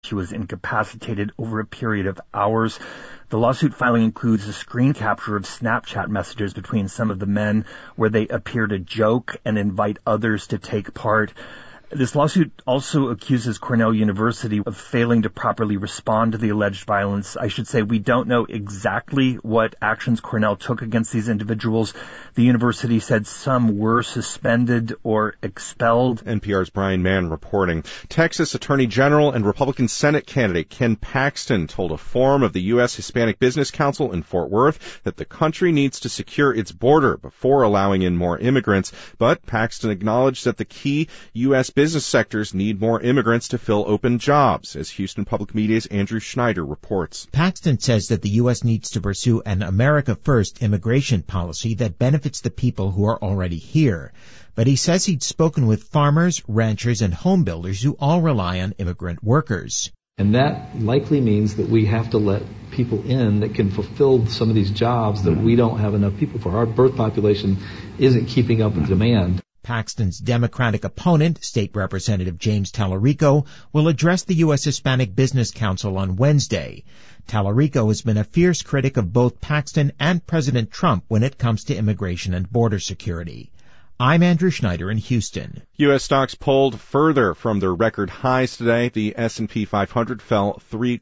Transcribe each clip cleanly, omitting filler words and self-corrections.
She was incapacitated over a period of hours. The lawsuit filing includes a screen capture of Snapchat messages between some of the men where they appear to joke and invite others to take part. This lawsuit also accuses Cornell University of failing to properly respond to the alleged violence. I should say we don't know exactly what actions Cornell took against these individuals. The university said some were suspended or expelled. NPR's Brian Mann reporting. Texas Attorney General and Republican Senate candidate Ken Paxton told a forum of the U.S. Hispanic Business Council in Fort Worth that the country needs to secure its border before allowing in more immigrants. But Paxton acknowledged that the key U.S. business sectors need more immigrants to fill open jobs, as Houston Public Media's Andrew Schneider reports. Paxton says that the U.S. needs to pursue an America First immigration policy that benefits the people who are already here. But he says he'd spoken with farmers, ranchers, and home builders who all rely on immigrant workers. And that likely means that we have to let people in that can fulfill some of these jobs that we don't have enough people for. Our birth population isn't keeping up with demand. Paxton's Democratic opponent, State Representative James Tallarico, will address the U.S. Hispanic Business Council on Wednesday. Tallarico has been a fierce critic of both Paxton and President Trump when it comes to immigration and border security. I'm Andrew Schneider in Houston. U.S. stocks pulled further from their record highs today. The S&P 500 fell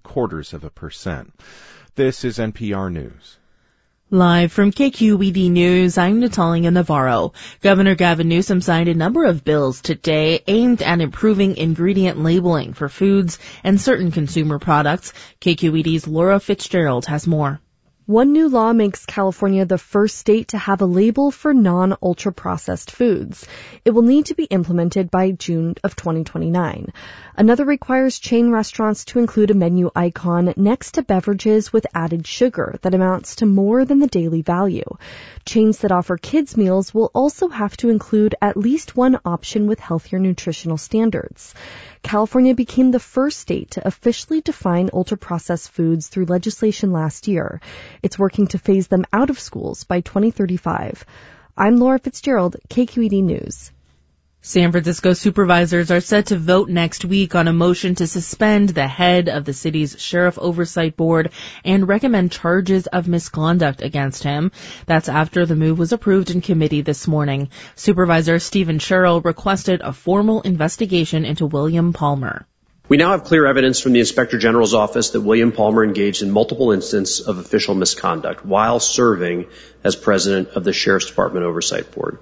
0.75%. This is NPR News. Live from KQED News, I'm Natalia Navarro. Governor Gavin Newsom signed a number of bills today aimed at improving ingredient labeling for foods and certain consumer products. KQED's Laura Fitzgerald has more. One new law makes California the first state to have a label for non-ultra-processed foods. It will need to be implemented by June of 2029. Another requires chain restaurants to include a menu icon next to beverages with added sugar that amounts to more than the daily value. Chains that offer kids' meals will also have to include at least one option with healthier nutritional standards. California became the first state to officially define ultra-processed foods through legislation last year. It's working to phase them out of schools by 2035. I'm Laura Fitzgerald, KQED News. San Francisco supervisors are set to vote next week on a motion to suspend the head of the city's Sheriff Oversight Board and recommend charges of misconduct against him. That's after the move was approved in committee this morning. Supervisor Stephen Sherrill requested a formal investigation into William Palmer. We now have clear evidence from the Inspector General's office that William Palmer engaged in multiple instances of official misconduct while serving as president of the Sheriff's Department Oversight Board.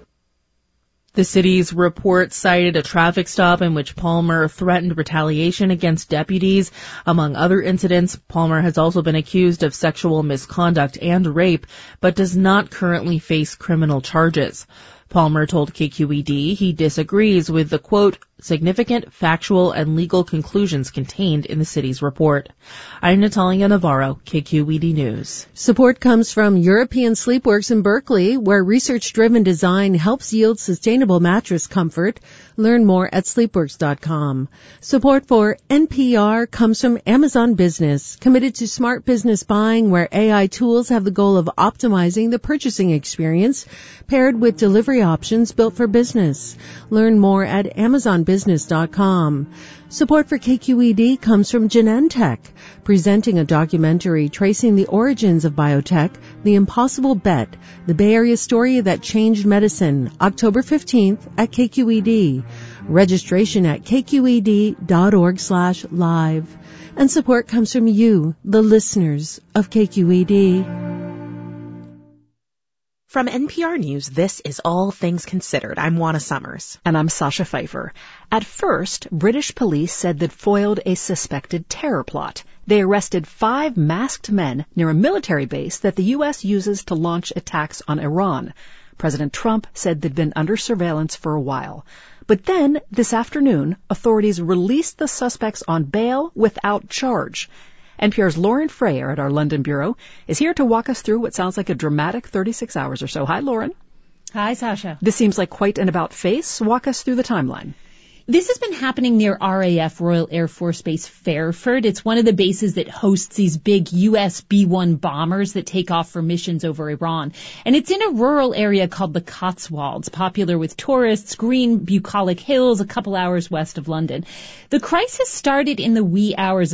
The city's report cited a traffic stop in which Palmer threatened retaliation against deputies. Among other incidents, Palmer has also been accused of sexual misconduct and rape, but does not currently face criminal charges. Palmer told KQED he disagrees with the, quote, significant factual and legal conclusions contained in the city's report. I'm Natalia Navarro, KQED News. Support comes from European Sleepworks in Berkeley, where research-driven design helps yield sustainable mattress comfort. Learn more at sleepworks.com. Support for NPR comes from Amazon Business, committed to smart business buying where AI tools have the goal of optimizing the purchasing experience, paired with delivery options built for business. Learn more at amazonbusiness.com. Support for KQED comes from Genentech, presenting a documentary tracing the origins of biotech, The Impossible Bet, the Bay Area story that changed medicine, October 15th at KQED. Registration at kqed.org/live. And support comes from you, the listeners of KQED. From NPR News, this is All Things Considered. I'm Juana Summers. And I'm Sasha Pfeiffer. At first, British police said they'd foiled a suspected terror plot. They arrested 5 masked men near a military base that the U.S. uses to launch attacks on Iran. President Trump said they'd been under surveillance for a while. But then, this afternoon, authorities released the suspects on bail without charge. NPR's Lauren Frayer at our London bureau is here to walk us through what sounds like a dramatic 36 hours or so. Hi, Lauren. Hi, Sasha. This seems like quite an about-face. Walk us through the timeline. This has been happening near RAF, Royal Air Force Base Fairford. It's one of the bases that hosts these big US B-1 bombers that take off for missions over Iran. And it's in a rural area called the Cotswolds, popular with tourists, green bucolic hills a couple hours west of London. The crisis started in the wee hours